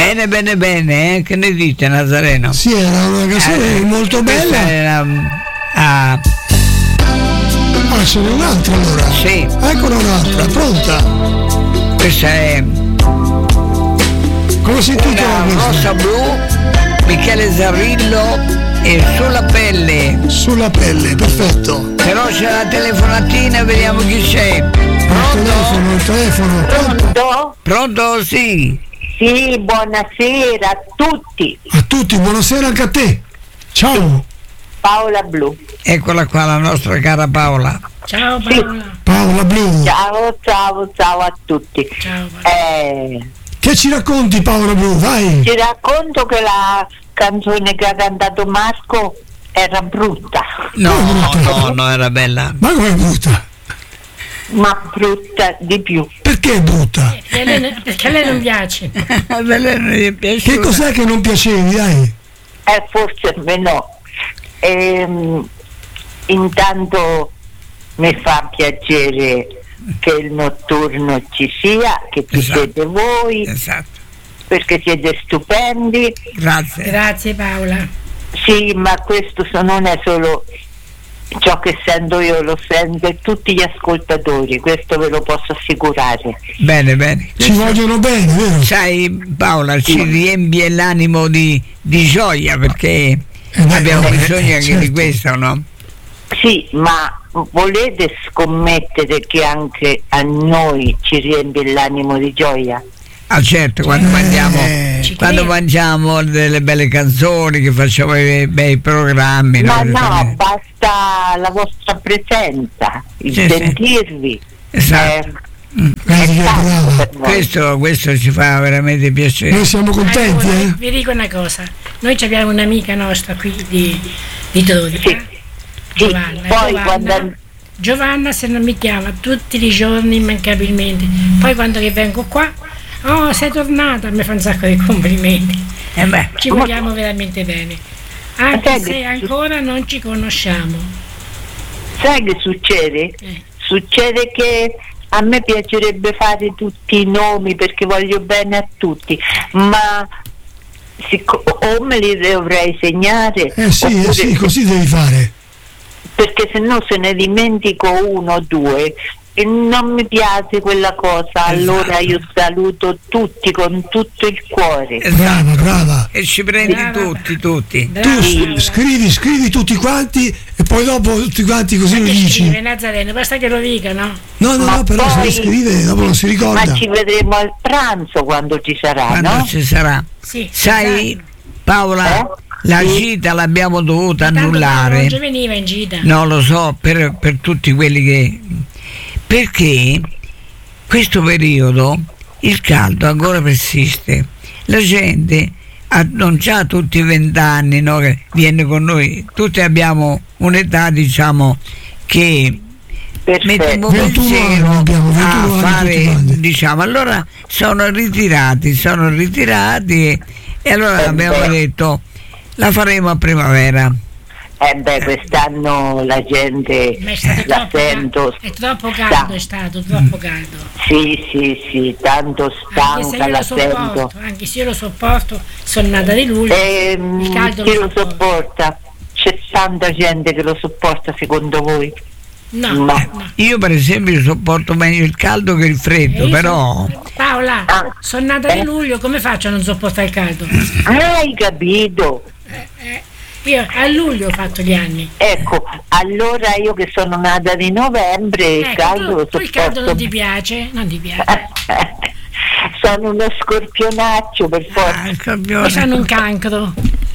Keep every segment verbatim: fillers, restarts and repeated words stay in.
Bene, bene, bene, eh? Che ne dite, Nazareno? Sì, era una canzone eh, molto bella. Era, ah. ah, ce n'è un'altra allora? Sì. Eccola un'altra, pronta? Questa è... Come si intitola questa? Rossa Blu, Michele Zarrillo e Sulla Pelle. Sulla Pelle, perfetto. Però c'è la telefonatina, vediamo chi c'è. Pronto? Il telefono, il telefono. Pronto? Pronto, sì. Sì, buonasera a tutti. A tutti, buonasera anche a te. Ciao. Paola Blu. Eccola qua la nostra cara Paola. Ciao Paola. Sì. Paola Blu. Ciao, ciao, ciao a tutti. Ciao Paola. Eh, che ci racconti, Paola Blu? Vai. Ti racconto che la canzone che ha cantato Marco era brutta. No, no, no, era bella. Ma come è brutta? Ma brutta di più. Perché è brutta? Perché a lei, perché a lei non piace. A lei non gli è piaciuta. Che cos'è che non piacevi, dai? Eh, forse a me no. Ehm, intanto mi fa piacere che il notturno ci sia, che ci Esatto. siete voi, Esatto. perché siete stupendi. Grazie. Grazie Paola. Sì, ma questo so- non è solo ciò che sento io, lo sento e tutti gli ascoltatori, questo ve lo posso assicurare. Bene, bene. Ci vogliono bene, vero? Sai Paola, ci riempie l'animo di, di gioia perché Eh beh, abbiamo eh, bisogno eh, anche certo. di questo, no? Sì, ma volete scommettere che anche a noi ci riempie l'animo di gioia? Ah certo, quando Eh, mangiamo ci quando credo. mangiamo delle belle canzoni, che facciamo i bei programmi, Ma no? no, basta la vostra presenza, il Sì, sì. sentirvi. Esatto. Eh, Mm. Vedi che è tanto brava. per noi. Questo, questo ci fa veramente piacere. Noi siamo contenti, Allora, eh? vi dico una cosa, noi abbiamo un'amica nostra qui di, di Todica, Sì. Sì, Giovanna. poi Giovanna, quando Giovanna se non mi chiama tutti i giorni immancabilmente, poi quando che vengo qua, oh sei tornata, mi fa un sacco di complimenti, Eh beh, ci vogliamo veramente bene, anche Senti, se ancora non ci conosciamo. sai che succede? Eh. Succede che a me piacerebbe fare tutti i nomi perché voglio bene a tutti, ma sicc- o me li dovrei segnare, Eh sì, eh oppure- sì, così devi fare. perché se no se ne dimentico uno o due e non mi piace quella cosa. Allora io saluto tutti con tutto il cuore. Brava, brava. e ci prendi Brava. tutti, tutti. Tu Brava, s- Paola. scrivi, scrivi tutti quanti e poi dopo tutti quanti così Ma lo che dici. scrive Nazareno, basta che lo dica, no? No, no, Ma no, però se poi- lo scrive dopo non si ricorda. Ma ci vedremo al pranzo quando ci sarà, Quando no? ci sarà. Sì, Sai esatto. Paola, Eh? la Sì. gita l'abbiamo dovuta Tanto Paola annullare. non ci veniva in gita. No, lo so, per, per tutti quelli che... Perché questo periodo il caldo ancora persiste. La gente ha, non ha tutti i vent'anni, no, che viene con noi. Tutti abbiamo un'età, diciamo, che mette un po' Perfetto. ventuno anni pensiero abbiamo, ventuno a anni fare, tutti quanti. diciamo, allora sono ritirati, sono ritirati e, e allora Eh abbiamo beh. detto la faremo a primavera. Eh beh, quest'anno la gente Ma è stato la troppo, sento ca- è troppo caldo, è stato troppo caldo. sì, sì, sì, tanto Anche se stanca io la lo sento. sopporto, anche se io lo sopporto, sono nata di luglio, Ehm, il caldo chi lo lo sopporto. sopporta? C'è tanta gente che lo sopporta secondo voi? No, No. no. Io per esempio sopporto meglio il caldo che il freddo, E io però sono- Paola, Ah. sono nata Eh? di luglio, come faccio a non sopportare il caldo? Hai capito? Eh, eh, io a luglio ho fatto gli anni. Ecco, allora io che sono nata di novembre il Ecco, caldo tu, lo tu il caldo non ti sopporto. piace? Non ti piace. Sono uno scorpionaccio per ah, forza. il Poi campione. hanno un cancro.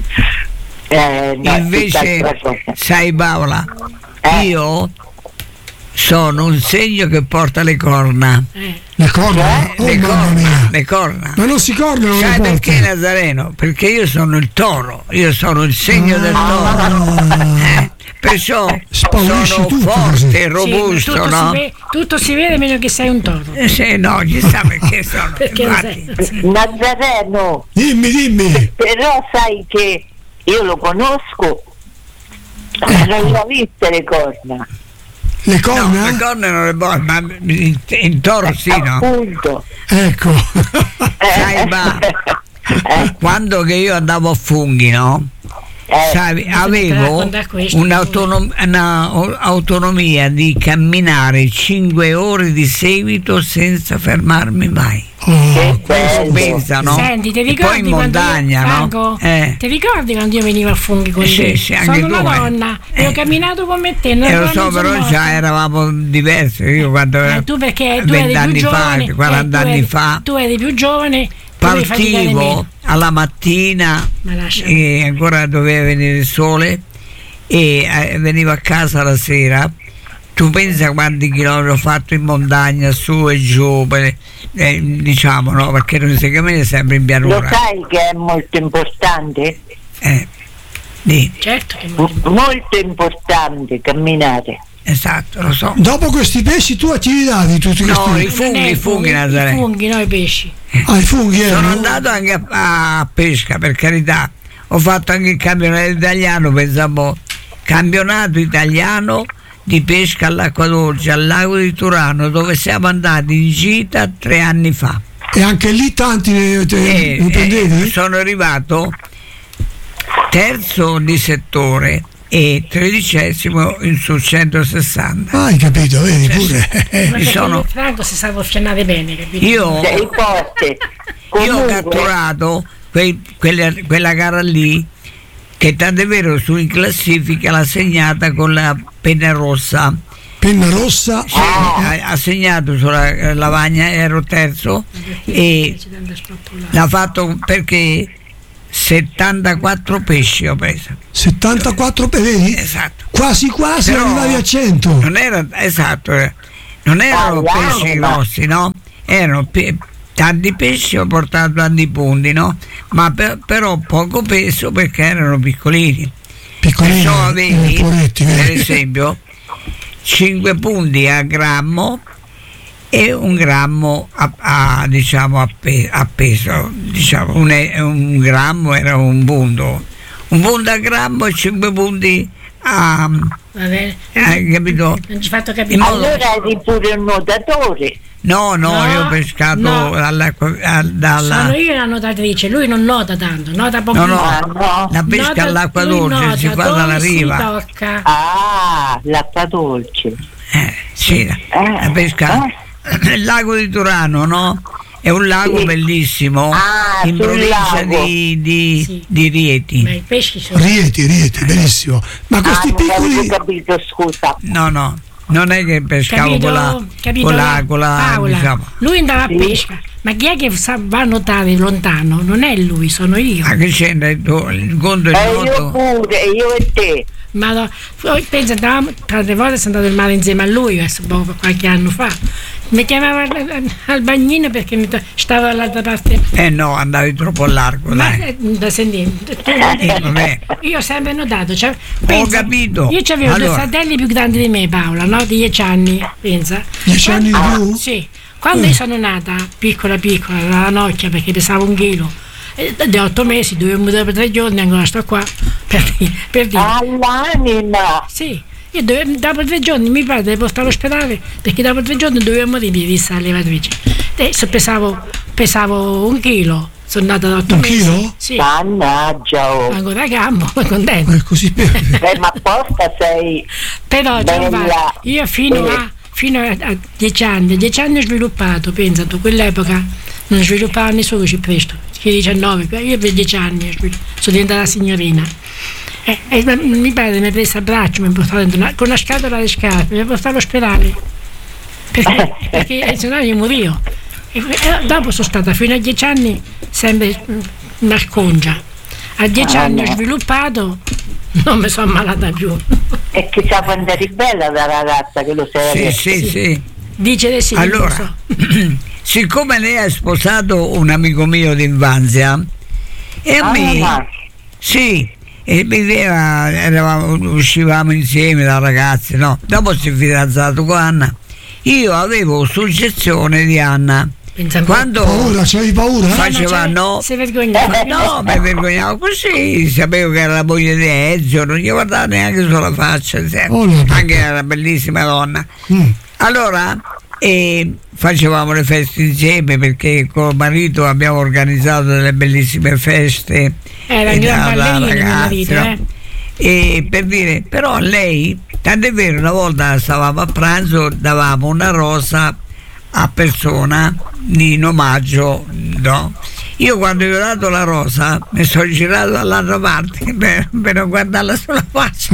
Eh, no, Invece, tutt'altra cosa. sai Paola, Eh. io sono un segno che porta le corna. Eh. Le corna? Oh le, mamma corna mia. le corna. Ma non si cornano le Sai porte. perché Nazareno? Perché io sono il toro, io sono il segno del toro. Eh, perciò Spaurisci sono tutto forte, così. Sì, robusto, tutto, no? si vede, tutto si vede meno che sei un toro. Eh, sì, no, chissà perché sono. Perché lo infatti. sei? Nazareno, Dimmi, dimmi. però sai che io lo conosco, Eh. non le ho viste le corna. Le No, corna? le corna non le voglio, ma in, in toro sì, no? Appunto. Ecco. Eh, Sai, ma Eh, quando che io andavo a funghi, no? eh, Sai, bisogna avevo raccontare questo, un'autonom- una o- autonomia di camminare cinque ore di seguito senza fermarmi mai. Oh, che bello. Pensa, no? Senti, ti E ricordi poi in montagna, quando io, no? Franco, Eh. ti ricordi quando io venivo a funghi con Eh, sì, te? sì, anche Sono tu, una eh. donna e Eh. ho camminato come te, non E lo ero so, mezzo però morta. già eravamo diversi. Io quando Eh, tu perché tu eri più vent'anni fa, giovane, quaranta eh, tu anni eri- fa, tu eri più giovane, dovevi faticare partivo meno. alla mattina Ma lascia. e ancora doveva venire il sole e eh, venivo a casa la sera. Tu pensa quanti chilometri ho fatto in montagna, su e giù, per- eh, diciamo, no? Perché non si cammina sempre in Lo pianura. sai che è molto importante? Eh, sì, Certo che M- molto- molto importante camminare. esatto, lo so. dopo questi pesci tu a chi li davi tutti No, questi? i funghi, non è i funghi, Nazareno. i funghi, no, i pesci. Ah, i funghi erano? Sono andato anche a, a pesca, per carità. Ho fatto anche il campionato italiano, pensavo, campionato italiano di pesca all'acqua dolce al lago di Turano, dove siamo andati in gita tre anni fa. E anche lì tanti ne, te, E, ne prendevi? e sono arrivato terzo di settore e tredicesimo in su centosessanta. Ah, hai capito, vedi Sì, pure. Ma perché sono- Franco si sa schianare bene, capito? Io, Sei forte. io ho Comunque, catturato quei- quella, quella gara lì, che tant'è vero su in classifica l'ha segnata con la penna rossa. Penna rossa. Ha, ha segnato sulla eh, lavagna, ero terzo e l'ha fatto perché settantaquattro pesci ho preso. settantaquattro pe- vedi? Esatto. Quasi quasi Però arrivavi a cento. Non era esatto, eh, non erano Ah, pesci l'anima. grossi, no? Erano pe- tanti pesci, ho portato tanti punti, no? Ma per- però poco peso perché erano piccolini. Piccolini, Perciò avevi, eh, poretti, per vedi? esempio, cinque punti a grammo e un grammo a, a, diciamo a, pe- a peso, diciamo un, e- un grammo era un punto, un punto a grammo e cinque punti a, Va bene. hai capito? Non ci fatto capire. In modo- allora eri pure un nuotatore. No, no, No, io ho pescato no. dall'acqua, a- dalla, Sono io la nuotatrice, lui non nota tanto, nota poco. no, no, Ah, no. la pesca Nota- all'acqua lui dolce nota si fa dove dalla si riva. tocca. Ah, l'acqua dolce. Eh, sì, la, la pesca. Il lago di Turano, no? È un lago Sì. bellissimo Ah, in sul provincia lago. di, di, Sì. di Rieti. Ma i pesci sono. Rieti, Rieti, benissimo. Ma Ah, questi non avevo piccoli. capito, scusa. No, no, non è che pescavo Capito? con la, Capito? con la, con la Paola, diciamo. lui andava Sì. a pesca, ma chi è che sa- va a nuotare lontano? Non è lui, sono io. Ma che c'entra il, tuo- il conto E è Eh, io noto? pure, io e te. Ma no, poi pensa, andavamo, tante volte sono andato al mare insieme a lui, adesso, boh, qualche anno fa. Mi chiamava al, al bagnino perché mi to- stavo dall'altra parte. Eh no, andavi troppo a largo, Ma dai. eh, da sentire, tu- Eh, vabbè. io ho sempre notato. Cioè, Ho capito. Io avevo due Allora. fratelli più grandi di me, Paola, no? Di dieci anni, pensa. Dieci anni di più? Sì. Quando io sono nata, piccola piccola, la noccia, perché pesavo un chilo, e di otto mesi, dovevo mutare per tre giorni, ancora sto qua, per, per dire. All'anima. Sì, io dovevo, dopo tre giorni mi padre portava all'ospedale perché dopo tre giorni dovevo morire, vista la levatrice. Adesso pesavo, pesavo un chilo, sono nata da otto Un mesi. chilo? Sì, Mannaggia, oh. ancora a gambo, contento. Ma è così bene. Eh, ma apposta sei... Però cioè, Bella. guarda, io fino Eh. a, fino a, a dieci anni, dieci anni ho sviluppato, pensa tu, quell'epoca non sviluppava nessuno così presto, che diciannove, io per dieci anni ho svilu- sono diventata signorina. E, e mi padre mi ha preso a braccio, mi ha portato dentro una- con una scatola di scarpe, mi ha portato all'ospedale perché, perché eh, sennò io morivo. E, e dopo sono stata fino a dieci anni sempre mm, marcongia. A dieci Ah, anni ho no. sviluppato, non mi sono ammalata più. E chissà quando eri bella la ragazza che lo Sì, sei. sì, sì. Dice di sì, non lo Allora, so. siccome lei ha sposato un amico mio d'infanzia, e a Ah, me, ma- sì, e viveva, eravamo, uscivamo insieme da ragazzi, no? Dopo si è fidanzato con Anna. Io avevo suggezione di Anna. Pensa un po'. Quando Paura, c'avevi paura? Fa- faceva c'è- no. Si vergognava. no, mi vergognavo così, sapevo che era la moglie di Ezio, non gli guardavo neanche sulla faccia, sai. Oh, no. Anche era una bellissima donna. Mm. Allora e facevamo le feste insieme, perché col marito abbiamo organizzato delle bellissime feste. Era un gran ballerino mio marito, eh. E per dire, però lei, tant'è vero, una volta stavamo a pranzo, davamo una rosa a persona in omaggio, no? Io quando gli ho dato la rosa mi sono girato dall'altra parte per, per non guardarla sulla faccia.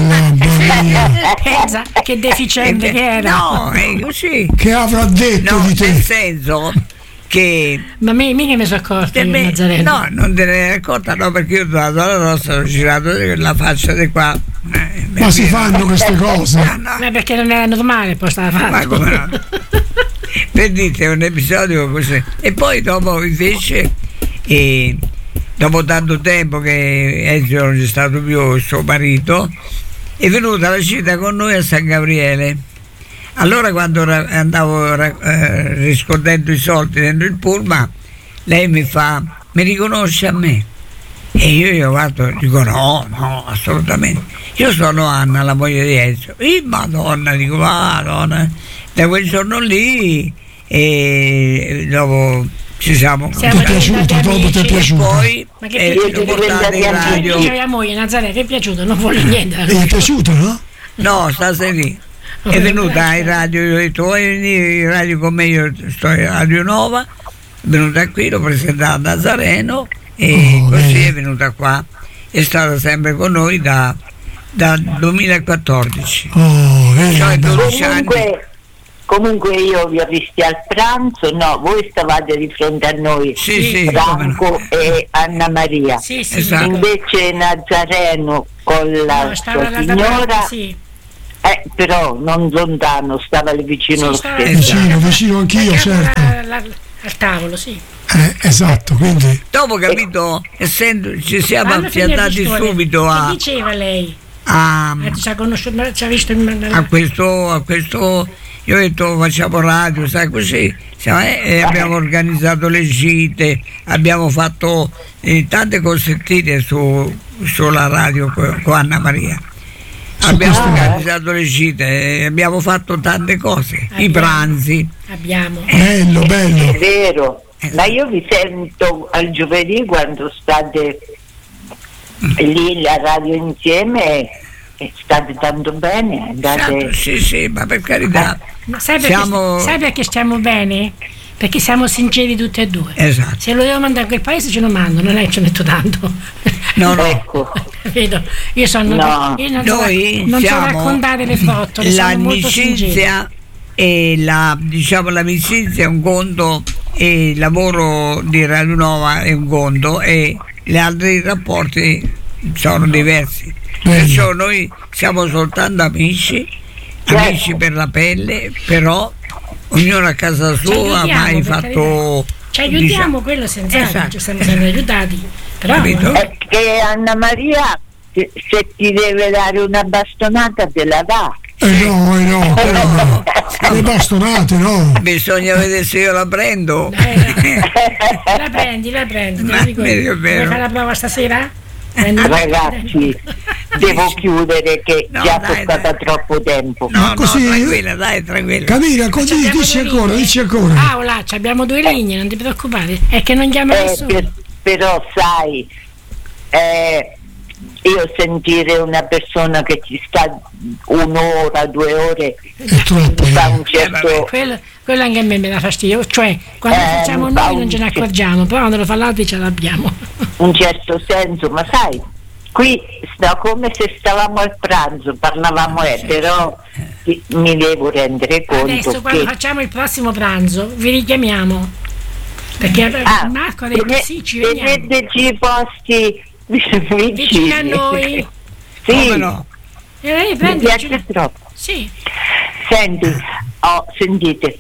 Pensa che deficiente che era. No, è così. Che avrà detto No, di te? nel senso che Ma me, mica mi sono accorta io, me- Nazareno. no, non te ne eri accorta, no, perché io ho dato la rosa, ho girato la faccia di qua. Eh, Ma si fanno queste cose? No, no. Ma perché non era normale, poi stava Ma fatto. come no? Per dite, è un episodio così. E poi dopo invece, e dopo tanto tempo che Ezio non c'è stato più, il suo marito, è venuta alla cita con noi a San Gabriele. Allora quando ra- andavo ra- eh, riscordendo i soldi dentro il pullman, lei mi fa, mi riconosce a me? E io gli ho fatto, dico no, no, assolutamente. Io sono Anna, la moglie di Ezio. E madonna, dico, madonna. Da quel giorno lì e dopo ci siamo. Siamo Ti è piaciuto? diventati Dopo ti è amici. piaciuto? Poi Ma che eh, piaciuto? l'ho portato in radio. Dice mia moglie, Nazareno, che è piaciuto? Non vuole niente. Ti è piaciuto, no? No, stasera lì. È venuta in radio, io ho detto vuoi venire in radio con me, io sto in Radio Nova, è venuta qui, l'ho presentata a Nazareno e Oh, così bene. è venuta qua, è stata sempre con noi da, dal duemilaquattordici. Oh, vedi, Cioè, bello. dodici anni. Comunque, comunque io vi ho visti al pranzo, no, voi stavate di fronte a noi, Sì, sì, come Franco no. e Anna Maria. Sì, sì, Esatto. mi ricordo. Invece Nazareno con la No, stava sua dall'altra signora, parte, sì. eh, però non lontano, stava lì vicino Sì, lo stava stesso. Vicino, vicino anch'io, Perché certo. la- la- al tavolo, sì. Eh, esatto, quindi Dopo capito, essendo ci siamo Quando finì il affiatati discorso, subito Che a, diceva lei? a, Eh, ci ha conosciuto, ci ha visto in, a questo, a questo, io ho detto facciamo radio, sai così, siamo, eh, e abbiamo organizzato le gite, abbiamo fatto eh, tante cosettine su, sulla radio co- con Anna Maria. Abbiamo questo- organizzato le gite, eh, abbiamo fatto tante cose, i Abbiamo. pranzi. abbiamo. bello, È bello. vero, ma io vi sento al giovedì quando state lì la radio insieme e state tanto bene, andate. Esatto, sì, sì, ma per carità. Ma sai perché, Siamo- sai perché stiamo bene? Perché siamo sinceri tutti e due. Esatto. Se lo devo mandare a quel paese ce lo mando, non è che ci metto tanto. No, no. Ecco, Vedo, io sono No. io non, so, Noi non so siamo raccontare le foto, sono molto sinceri. l'amicizia e la, diciamo, l'amicizia è un conto e il lavoro di Radio Nova è un conto e gli altri rapporti sono diversi. Bello. Perciò noi siamo soltanto amici, amici per la pelle, però ognuno a casa Ci sua ha aiutiamo, mai per fatto. Ci aiutiamo, diciamo, quello senz'altro, esatto. ci siamo sempre aiutati. Però Capito? è che Anna Maria se, se ti deve dare una bastonata te la dà. Eh no, eh no, però no. Le bastonate, no. Bisogna vedere se io la prendo. Eh, la prendi, la prendi, te Ma lo dico io. è vero. Vuoi fare la prova stasera? Prendi- Ragazzi, devo chiudere che No, già dai, è stata dai. troppo tempo. No, no, Così- tranquilla, dai, tranquilla. Camilla, così Abbiamo dici due ancora, linee. dici ancora. Paola, ci abbiamo due linee, non ti preoccupare. È che non chiama Eh, nessuno. per- però sai, eh, io sentire una persona che ci sta un'ora, due ore, È troppo. mi fa un Eh, certo... vabbè. Quello, quello anche a me mi dà fastidio, cioè quando Eh, lo facciamo mi fa noi non un- ce ne accorgiamo, però quando lo fa l'altro ce l'abbiamo. un certo senso, ma sai, qui sta come se stavamo al pranzo, parlavamo, eh, però ti- mi devo rendere conto Adesso quando che facciamo il prossimo pranzo vi richiamiamo. Perché ah, Marco ha detto tene- sì, ci veniamo. teneteci i posti vicini. Vicino a noi. Sì, Come no? E lei mi prende piace troppo. Sì. Senti, oh, sentite,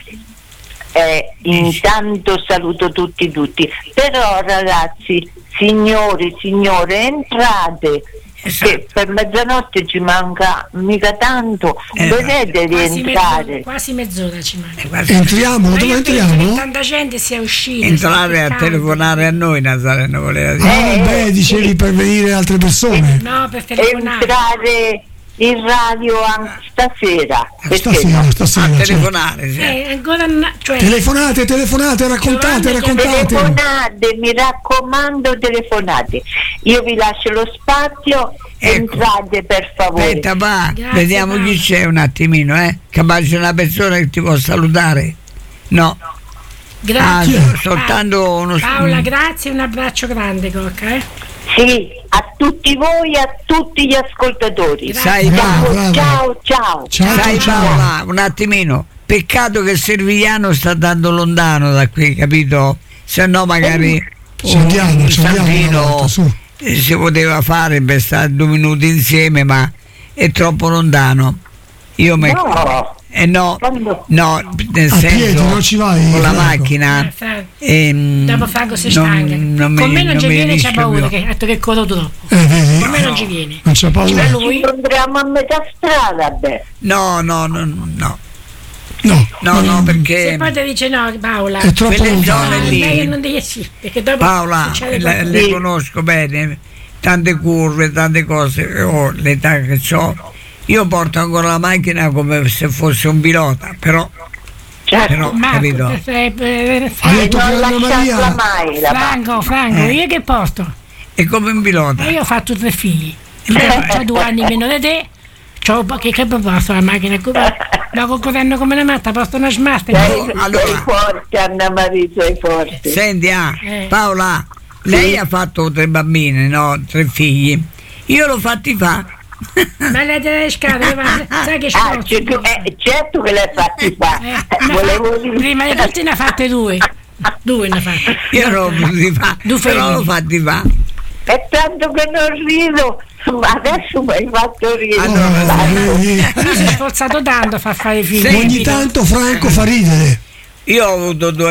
eh, intanto saluto tutti tutti, però ragazzi, signori, signore, entrate, Esatto. che per mezzanotte ci manca mica tanto, Esatto. dovete Quasi, rientrare. mezzo, quasi mezz'ora ci manca. Eh, guarda, Entriamo, Ma dove io penso che entriamo? tanta gente sia uscita. entrare sta a caldo. telefonare a noi, Nazareno voleva dire. Ah, Eh, beh, dicevi per venire altre persone. No, per telefonare. Entrare in radio anche stasera. Perché Stasera, no? stasera. A certo. telefonare, sì. Eh, ancora na- cioè, Telefonate, telefonate, raccontate, Giovanni, raccontate. Telefonate, mi raccomando, telefonate. Io vi lascio lo spazio, Ecco. entrate per favore. Aspetta, va, Grazie, vediamo Paola. chi c'è un attimino, eh. Capace una persona che ti può salutare. No. Ah, grazie. so- soltanto uno Paola, grazie, un abbraccio grande, Cocca. Eh? Sì, a tutti voi, a tutti gli ascoltatori. Sai, Bravo, Paola, bravo. Ciao, ciao. Ciao, sai ciao, ciao. Paola, un attimino. Peccato che Servigliano sta andando lontano da qui, capito? Se no magari Ci andiamo, un ci andiamo una santino volta, su. eh, si poteva fare per stare due minuti insieme, ma è troppo lontano. Io me No, eh no, quando- no, nel A senso piedi, non ci vai, con la Franco. macchina. Eh, Franco. ehm, Dopo Franco si non- stanca. non mi- Con me non non ci mi viene, c'ha riesce paura, più. che, detto che corro troppo. Eh, vedi? Con me non ci viene. Non c'è paura. Ma ci lui? incontriamo a metà strada, beh. No, no, no, no, No, no, no, Se perché poi ti dice no, Paola. è troppo quelle lontano. zone Ah, lì- lei non dice sì, perché dopo Paola, succede le, qualcosa. le Sì. conosco bene, tante curve, tante cose, ho l'età che ho. Io porto ancora la macchina come se fosse un pilota, però, Certo. però Marco, capito? eh, eh, Ha detto che non Anna lasciarla Maria mai la Franco, Franco, Eh. io che porto? È come un pilota. E io ho fatto tre figli. Ho due anni meno di te. C'ho che, che porto la macchina? Vado correndo come una matta, porto una smart. Sei, allora- sei forte, Anna Maria, sei forte. Senti, ah, Eh. Paola, lei ha fatto tre bambine, no? Tre figli. Io l'ho fatti fa. Ma lei deve scadere, ma sai che Ah, sforzo. certo, eh, certo che l'hai fatti fa. Eh, ne Volevo fa- dire. prima di tutti ne ha fatte due. Due ne ha fatte. Io non l'ho potuti fa, Due però femmine. l'ho fatti fa. È tanto che non rido, ma adesso mi hai fatto ridere. Allora, Tanto. vedi? Lui si è sforzato tanto a far fare i figli. Sì. Ogni tanto Franco fa ridere. Io ho avuto due